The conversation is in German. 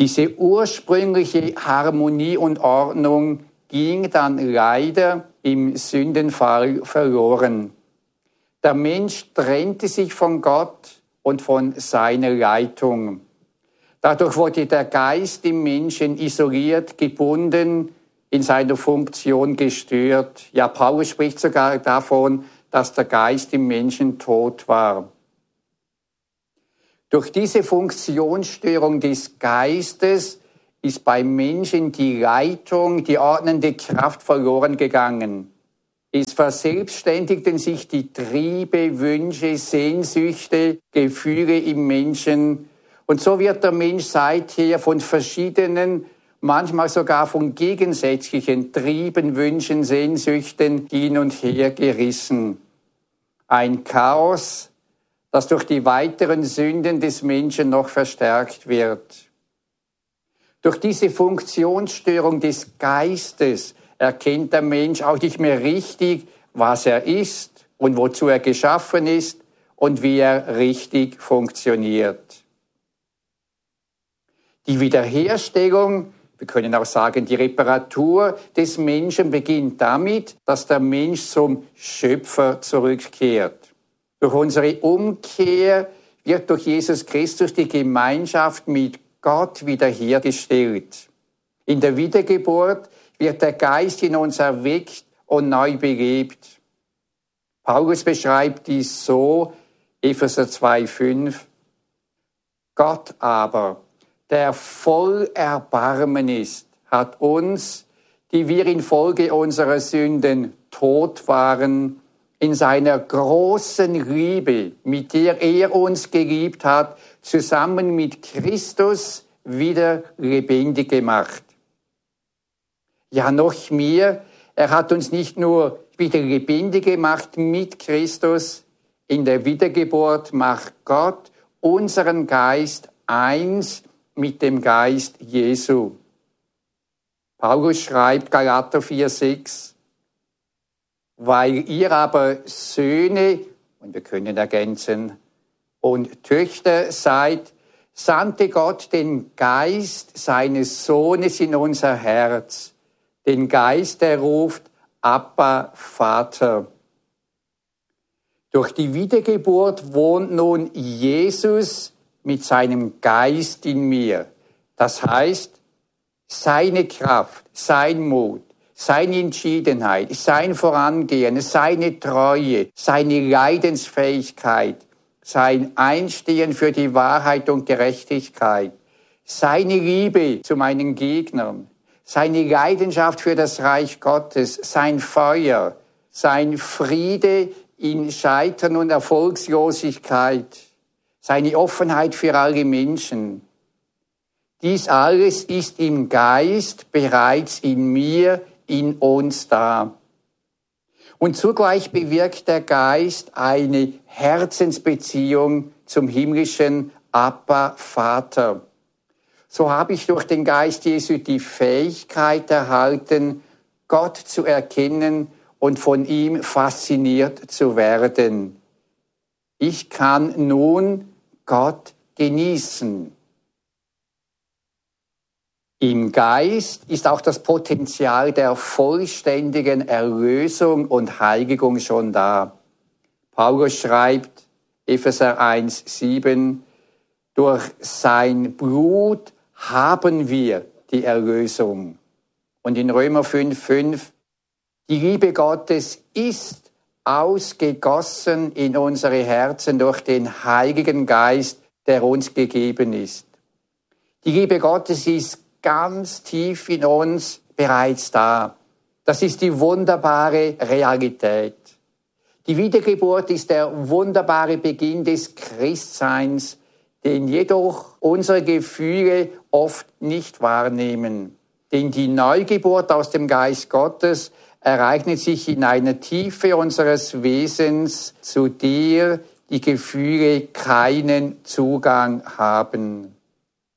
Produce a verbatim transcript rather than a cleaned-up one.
Diese ursprüngliche Harmonie und Ordnung ging dann leider im Sündenfall verloren. Der Mensch trennte sich von Gott und von seiner Leitung. Dadurch wurde der Geist im Menschen isoliert, gebunden, in seiner Funktion gestört. Ja, Paulus spricht sogar davon, dass der Geist im Menschen tot war. Durch diese Funktionsstörung des Geistes ist beim Menschen die Leitung, die ordnende Kraft verloren gegangen. Es verselbstständigten sich die Triebe, Wünsche, Sehnsüchte, Gefühle im Menschen. Und so wird der Mensch seither von verschiedenen, manchmal sogar von gegensätzlichen Trieben, Wünschen, Sehnsüchten hin und her gerissen. Ein Chaos, das durch die weiteren Sünden des Menschen noch verstärkt wird. Durch diese Funktionsstörung des Geistes erkennt der Mensch auch nicht mehr richtig, was er ist und wozu er geschaffen ist und wie er richtig funktioniert. Die Wiederherstellung, wir können auch sagen, die Reparatur des Menschen beginnt damit, dass der Mensch zum Schöpfer zurückkehrt. Durch unsere Umkehr wird durch Jesus Christus die Gemeinschaft mit Gott wiederhergestellt. In der Wiedergeburt wird der Geist in uns erweckt und neu belebt. Paulus beschreibt dies so, Epheser zwei, fünf. Gott aber, der voll Erbarmen ist, hat uns, die wir infolge unserer Sünden tot waren, in seiner großen Liebe, mit der er uns geliebt hat, zusammen mit Christus wieder lebendig gemacht. Ja, noch mehr, er hat uns nicht nur wieder lebendig gemacht mit Christus, in der Wiedergeburt macht Gott unseren Geist eins mit dem Geist Jesu. Paulus schreibt Galater vier, sechs, weil ihr aber Söhne, und wir können ergänzen, und Töchter seid, sandte Gott den Geist seines Sohnes in unser Herz, den Geist, der ruft, Abba, Vater. Durch die Wiedergeburt wohnt nun Jesus mit seinem Geist in mir. Das heißt, seine Kraft, sein Mut, seine Entschiedenheit, sein Vorangehen, seine Treue, seine Leidensfähigkeit, sein Einstehen für die Wahrheit und Gerechtigkeit, seine Liebe zu meinen Gegnern, seine Leidenschaft für das Reich Gottes, sein Feuer, sein Friede in Scheitern und Erfolgslosigkeit, seine Offenheit für alle Menschen. Dies alles ist im Geist bereits in mir, in uns da. Und zugleich bewirkt der Geist eine Herzensbeziehung zum himmlischen Abba, Vater. So habe ich durch den Geist Jesu die Fähigkeit erhalten, Gott zu erkennen und von ihm fasziniert zu werden. Ich kann nun Gott genießen. Im Geist ist auch das Potenzial der vollständigen Erlösung und Heiligung schon da. Paulus schreibt, Epheser eins, sieben, durch sein Blut haben wir die Erlösung. Und in Römer fünf, fünf, die Liebe Gottes ist ausgegossen in unsere Herzen durch den Heiligen Geist, der uns gegeben ist. Die Liebe Gottes ist ganz tief in uns bereits da. Das ist die wunderbare Realität. Die Wiedergeburt ist der wunderbare Beginn des Christseins, den jedoch unsere Gefühle oft nicht wahrnehmen. Denn die Neugeburt aus dem Geist Gottes ereignet sich in einer Tiefe unseres Wesens, zu der die Gefühle keinen Zugang haben.